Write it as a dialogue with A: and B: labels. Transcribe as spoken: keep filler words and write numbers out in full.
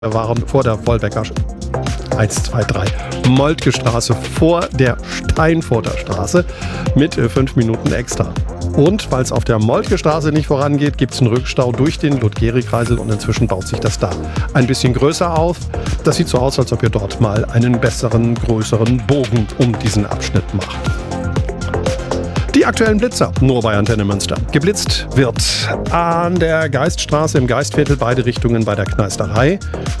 A: waren vor der Wolbecker eins, zwei, drei Moltke Straße vor der Steinfurter Straße mit fünf Minuten extra. Und weil es auf der Moltke Straße nicht vorangeht, gibt es einen Rückstau durch den Ludgeri-Kreisel und inzwischen baut sich das da ein bisschen größer auf. Das sieht so aus, als ob ihr dort mal einen besseren, größeren Bogen um diesen Abschnitt macht. Die aktuellen Blitzer, nur bei Antenne Münster. Geblitzt wird an der Geiststraße im Geistviertel, beide Richtungen bei der Kneisterei.